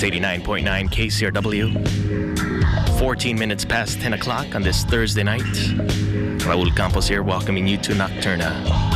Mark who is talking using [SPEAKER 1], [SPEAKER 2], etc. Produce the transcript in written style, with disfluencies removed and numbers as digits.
[SPEAKER 1] 89.9 KCRW. 14 minutes past 10 o'clock on this Thursday night. Raul Campos here welcoming you to Nocturna.